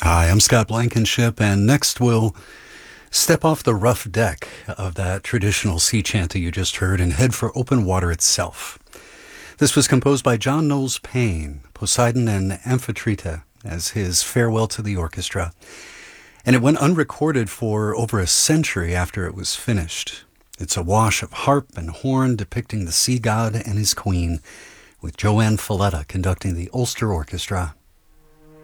Hi, I'm Scott Blankenship, and next we'll step off the rough deck of that traditional sea chanty you just heard and head for open water itself. This was composed by John Knowles Payne, Poseidon and Amphitrite, as his farewell to the orchestra, and it went unrecorded for over a century after it was finished. It's a wash of harp and horn depicting the sea god and his queen, with Joanne Falletta conducting the Ulster Orchestra.